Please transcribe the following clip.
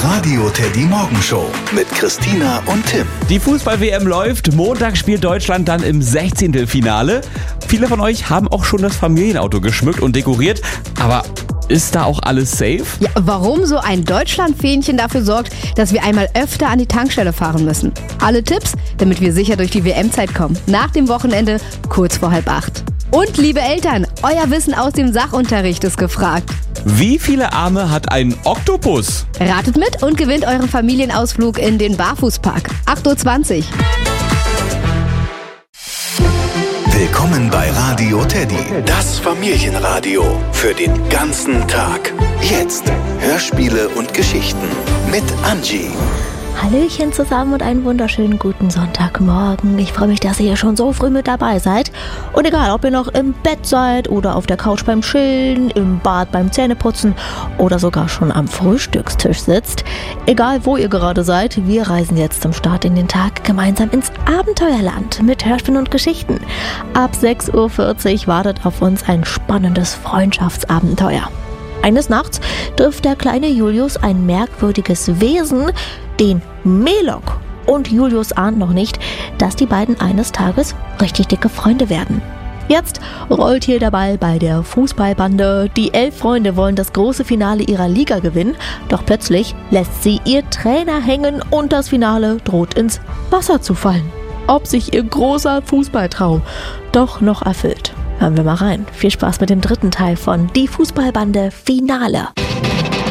Radio Teddy Morgenshow mit Christina und Tim. Die Fußball-WM läuft. Montag spielt Deutschland dann im 16. Finale. Viele von euch haben auch schon das Familienauto geschmückt und dekoriert. Aber ist da auch alles safe? Ja, warum so ein Deutschland-Fähnchen dafür sorgt, dass wir einmal öfter an die Tankstelle fahren müssen. Alle Tipps, damit wir sicher durch die WM-Zeit kommen. Nach dem Wochenende, kurz vor 7:30. Und liebe Eltern, euer Wissen aus dem Sachunterricht ist gefragt. Wie viele Arme hat ein Oktopus? Ratet mit und gewinnt euren Familienausflug in den Barfußpark. 8:20 Uhr. Willkommen bei Radio Teddy, das Familienradio für den ganzen Tag. Jetzt Hörspiele und Geschichten mit Angie. Hallöchen zusammen und einen wunderschönen guten Sonntagmorgen. Ich freue mich, dass ihr hier schon so früh mit dabei seid. Und egal, ob ihr noch im Bett seid oder auf der Couch beim Chillen, im Bad beim Zähneputzen oder sogar schon am Frühstückstisch sitzt, egal wo ihr gerade seid, wir reisen jetzt zum Start in den Tag gemeinsam ins Abenteuerland mit Hörspielen und Geschichten. Ab 6:40 Uhr wartet auf uns ein spannendes Freundschaftsabenteuer. Eines Nachts trifft der kleine Julius ein merkwürdiges Wesen, den Melok. Und Julius ahnt noch nicht, dass die beiden eines Tages richtig dicke Freunde werden. Jetzt rollt hier der Ball bei der Fußballbande. Die 11 Freunde wollen das große Finale ihrer Liga gewinnen, doch plötzlich lässt sie ihr Trainer hängen und das Finale droht ins Wasser zu fallen. Ob sich ihr großer Fußballtraum doch noch erfüllt. Hören wir mal rein. Viel Spaß mit dem dritten Teil von Die Fußballbande Finale.